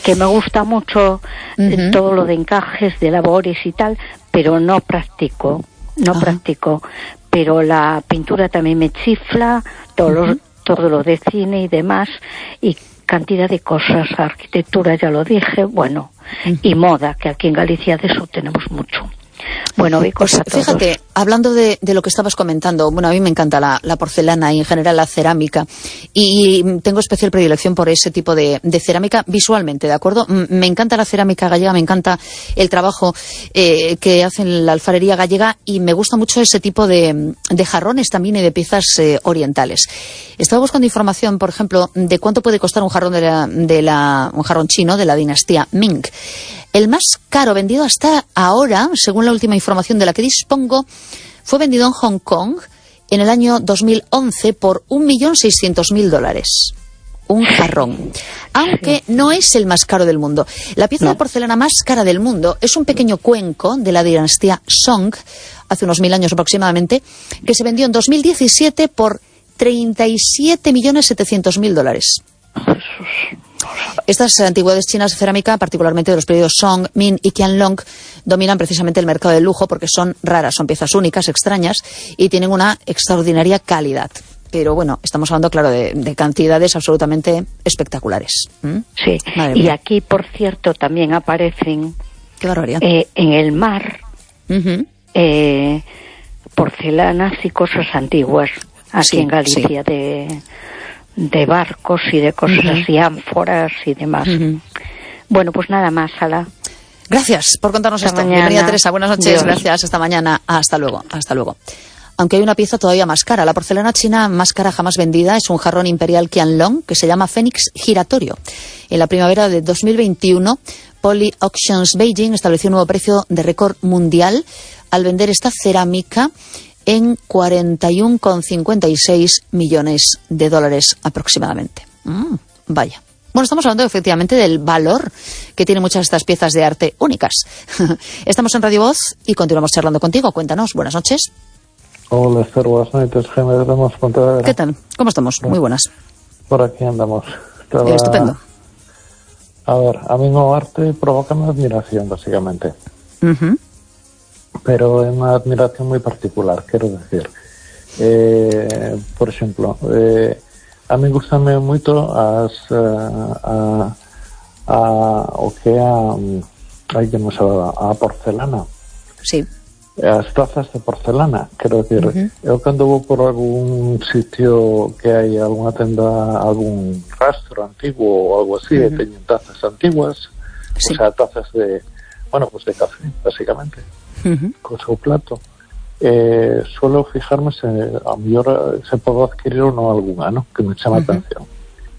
que me gusta mucho todo lo de encajes, de labores y tal, pero no practico, pero la pintura también me chifla, todo lo de cine y demás, y cantidad de cosas, arquitectura ya lo dije, bueno, y moda, que aquí en Galicia de eso tenemos mucho. Bueno, pues fíjate, hablando de lo que estabas comentando, bueno, a mí me encanta la porcelana y en general la cerámica, y tengo especial predilección por ese tipo de cerámica visualmente, ¿de acuerdo? Me encanta la cerámica gallega, me encanta el trabajo que hacen la alfarería gallega, y me gusta mucho ese tipo de jarrones también y de piezas orientales. Estaba buscando información, por ejemplo, de cuánto puede costar un jarrón un jarrón chino de la dinastía Ming. El más caro vendido hasta ahora, según la última información de la que dispongo, fue vendido en Hong Kong en el año 2011 por $1.600.000. Un jarrón. Aunque no es el más caro del mundo. La pieza de porcelana más cara del mundo es un pequeño cuenco de la dinastía Song, hace unos 1000 años aproximadamente, que se vendió en 2017 por $37.700.000. Estas antigüedades chinas de cerámica, particularmente de los periodos Song, Min y Qianlong, dominan precisamente el mercado del lujo porque son raras, son piezas únicas, extrañas, y tienen una extraordinaria calidad. Pero bueno, estamos hablando, claro, de cantidades absolutamente espectaculares. Sí, y aquí, por cierto, también aparecen... ¡Qué barbaridad! En el mar, porcelanas y cosas antiguas, aquí en Galicia, de barcos y de cosas así, ánforas y demás. Bueno, pues nada más, Ala. Gracias por contarnos hasta esto. Mañana. Bienvenida, Teresa. Buenas noches. Dios. Gracias. Hasta mañana. Hasta luego. Hasta luego. Aunque hay una pieza todavía más cara. La porcelana china más cara jamás vendida es un jarrón imperial Qianlong que se llama Fénix giratorio. En la primavera de 2021, Poly Auctions Beijing estableció un nuevo precio de récord mundial al vender esta cerámica en $41,56 millones aproximadamente. Vaya. Bueno, estamos hablando efectivamente del valor que tienen muchas de estas piezas de arte únicas. Estamos en Radio Voz y continuamos charlando contigo. Cuéntanos. Buenas noches. Hola, Esther, buenas noches. ¿Qué tal? ¿Cómo estamos? Muy buenas. Por aquí andamos. Estupendo. A ver, a mí no arte provoca una admiración, básicamente. Pero es una admiración muy particular, quiero decir. Por ejemplo, a mí gustame moito o que a porcelana. Sí. As tazas de porcelana, quero decir, eu cando vou por algún sitio que hai alguna tenda, algún rastro antiguo ou algo así, teñen tazas antiguas, o sea, tazas de, bueno, pues de café, básicamente, con seu plato. Suelo fijarme se a mellor se podo adquirir ou non algunha, ¿no? Que me chama a atención.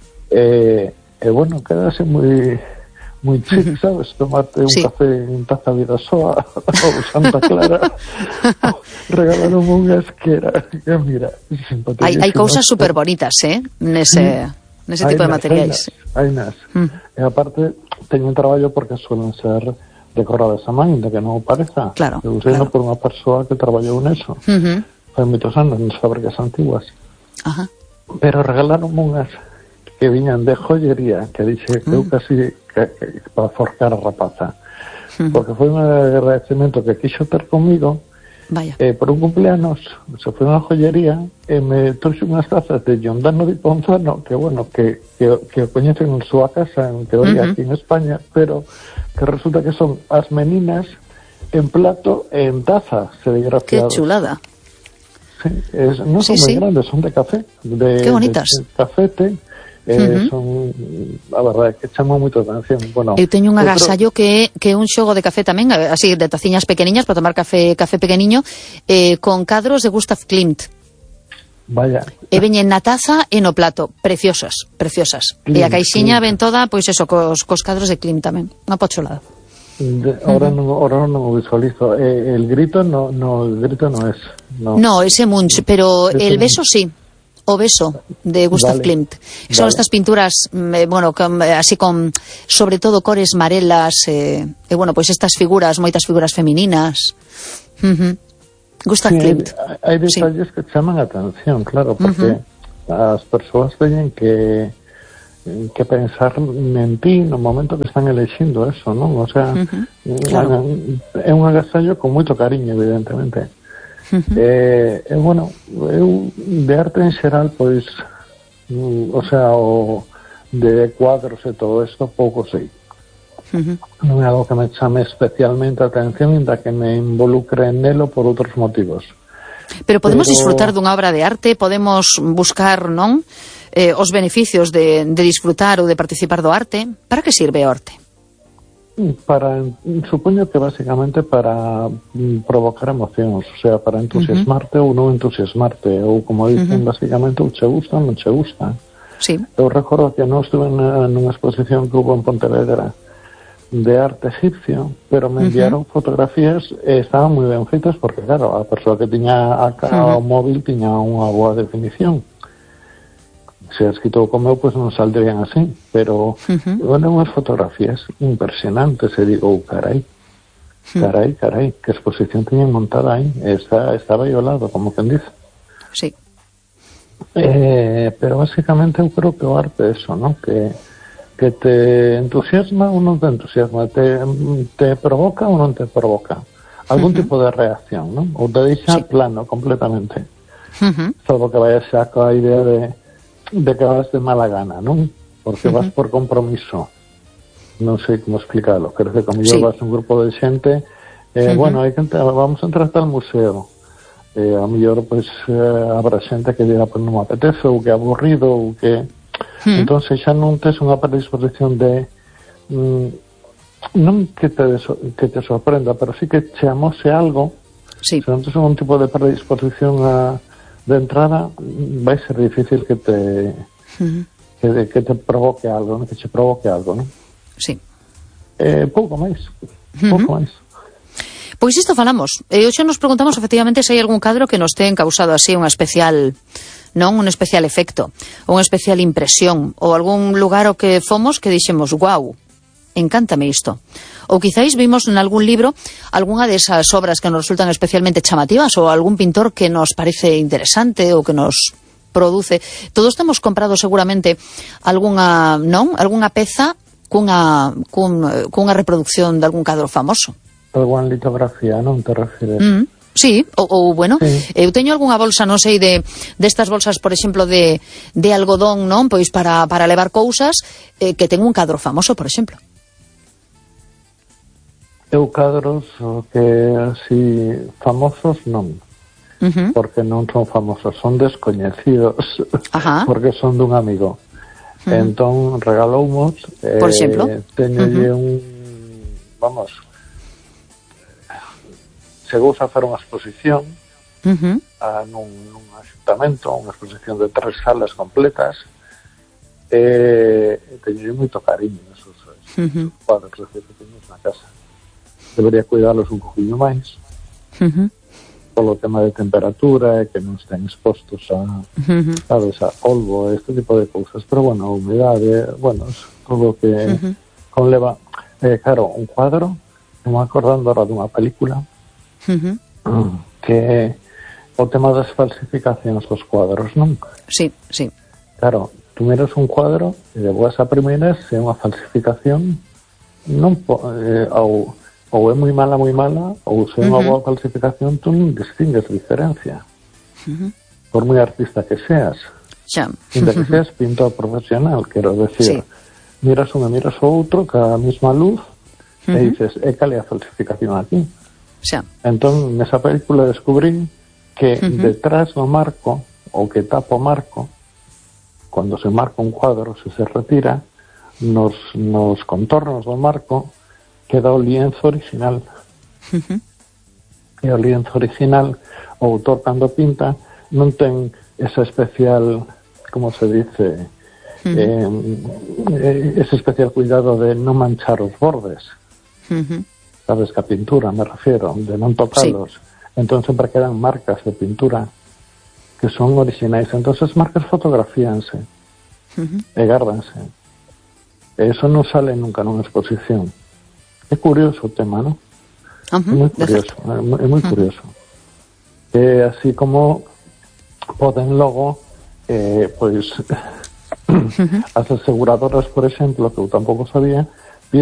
Bueno, quedase muy chic, ¿sabes? Tomarte un café en taza Vidasoa o Santa Clara, regalaron unha esquera, que mira, hay cousas super bonitas, nese tipo de materiais. Hai nas. E aparte, teño un traballo porque suelen ser decoradas a man, de que non o pareza. Claro, eu sei por unha persoa que traballou neso. Fai moitos anos, nas fábricas antiguas. Pero regalaron unhas que viñan de joyería, que dixe que eu casi para forcar a rapaza. Porque foi un agradecemento que quixo ter comigo. Por un cumpleanos se foi unha joyería e me trouxe unhas tazas de Giordano di Ponzano, que bueno, que o coñecen en súa casa en teoría aquí en España, pero que resulta que son as meninas en plato e en taza serigrafiados. Que chulada. Sí, non son moi grandes, son de café, que bonitas. De cafete. Son, a verdade, que chama moito a atención. Bueno, eu teño un agasallo que é un xogo de café tamén, así de taciñas pequeniñas para tomar café pequeniño, con cadros de Gustav Klimt. Vaya. E veñen na taza e no plato, preciosas. Klimt, e a caixiña ven toda, pois eso, cos cadros de Klimt tamén, unha pocholada. Ahora non o visualizo. El grito no es. No, ese Munch, pero el beso sí. O beso de Gustav Klimt. Son estas pinturas, bueno, así con, sobre todo cores marelas, bueno, pues estas figuras, moitas figuras femininas. Gustav Klimt. Hai detalles que chaman a atención, claro, porque as persoas veñen que que pensar en ti no momento que están elixindo eso, non? O sea, claro. É un agasallo con moito cariño, evidentemente. Bueno, eu de arte en xeral, pois, o sea, o de cuadros e todo isto, pouco sei. Non é algo que me chame especialmente a atención, ainda que me involucre nelo por outros motivos. Pero podemos disfrutar dunha obra de arte, podemos buscar, non, os beneficios de disfrutar ou de participar do arte. Para que sirve o arte? Supoño que basicamente para provocar emocións, o sea, para entusiasmarte ou non entusiasmarte, ou como dicen, basicamente, ou che gusta ou non che gusta. Sí. Eu recordo que non estuve nunha exposición que hubo en Pontevedra de arte egipcio, pero me enviaron fotografías e estaban moi ben feitas porque, claro, a persoa que tiña acá o móvil tiña unha boa definición. Se as quitou co meu, pois non saldrían así, pero bueno, unhas fotografías impresionantes, e digo, carai, que exposición tiñen montada aí, estaba aí ao lado, como quen dice. Sí. Pero basicamente eu creo que o arte é eso, ¿no? Que te entusiasma ou non te entusiasma, te provoca ou non te provoca algún tipo de reacción, ¿no? Ou te deixa plano completamente, salvo que vayas xa coa idea de que vas de mala gana, non? Porque vas por compromiso, non sei como explicarlo, creo que como yo vas un grupo de xente, bueno, vamos a entrar tal museo, a mellor pois habrá xente que diga, pois non me apetece, ou que é aburrido, ou que entón xa non tes unha predisposición de non que te sorprenda, pero sí que che amose algo. Se non tes un tipo de predisposición de entrada, vai ser difícil que te provoque algo, ¿no? Que che provoque algo, non? Sí. Pouco máis. Pouco máis. Pois isto falamos. Hoxe nos preguntamos efectivamente se hai algún cadro que nos ten causado así unha especial, non, un especial efecto, ou unha especial impresión, ou algún lugar ao que fomos que dixemos, guau, encántame isto. Ou quizáis vimos en algún libro algunha desas obras que nos resultan especialmente chamativas, ou algún pintor que nos parece interesante ou que nos produce. Todos temos comprado seguramente algunha, non? Algunha peza cunha reproducción de algún cadro famoso. Algunha litografía, non te refires? Sí, ou bueno, eu teño algunha bolsa, non sei, destas bolsas, por exemplo, de algodón, non? Pois para levar cousas, que ten un cadro famoso, por exemplo. Eu cadros que así famosos non, porque non son famosos, son descoñecidos, porque son dun amigo. Entón regaloumos, por exemplo, teñolle un, vamos, chegou a facer unha exposición nun axuntamento, unha exposición de 3 salas completas, e teñolle moito cariño esos cuadros que teñemos na casa. Debería cuidalos un poquinho máis polo tema de temperatura e que non estén expostos a sabes, a polvo, este tipo de cousas, pero bueno, a humedade, bueno, todo o que conleva, claro, un cuadro, me acordando ahora dunha película que o tema das falsificacións dos cuadros, non? Sí, sí. Claro, tú miras un cuadro e de boas a primeiras se é unha falsificación non ou é moi mala, ou se é unha boa falsificación, tú non distingues diferencia. Por moi artista que seas. Ainda que seas pintor profesional, quero decir. Miras un e miras o outro, ca mesma luz, e dices, cal é a falsificación aquí? Entón, nesa película descubrí que detrás do marco, ou que tapa o marco, cando se marca un cuadro, se retira, nos contornos do marco, queda o lienzo original. E o lienzo original, o autor cando pinta, non ten esa especial, como se dice, ese especial cuidado de non manchar os bordes. Sabes, que a pintura, me refiero, de non tocalos. Entón sempre quedan marcas de pintura que son originais. Entón as marcas fotografíanse e gárdanse. E eso non sale nunca nunha exposición. É curioso o tema, non? É moi curioso, é moi curioso. Así como poden logo pois as aseguradoras, por exemplo, que eu tampouco sabía,